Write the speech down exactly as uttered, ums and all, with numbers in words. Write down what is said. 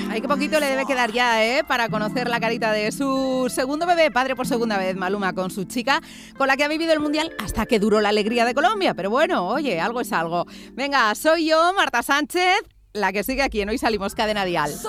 Ay, qué poquito le debe quedar ya, ¿eh? Para conocer la carita de su segundo bebé, padre por segunda vez, Maluma, con su chica, con la que ha vivido el Mundial hasta que duró la alegría de Colombia. Pero bueno, oye, algo es algo. Venga, soy yo, Marta Sánchez, la que sigue aquí en Hoy Salimos Cadena Dial.